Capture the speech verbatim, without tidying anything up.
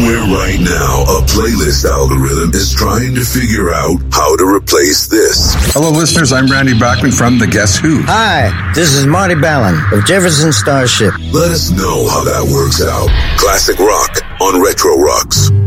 Somewhere right now, a playlist algorithm is trying to figure out how to replace this. Hello, listeners. I'm Randy Bachman from The Guess Who. Hi, this is Marty Ballin of Jefferson Starship. Let us know how that works out. Classic rock on Retro Rocks.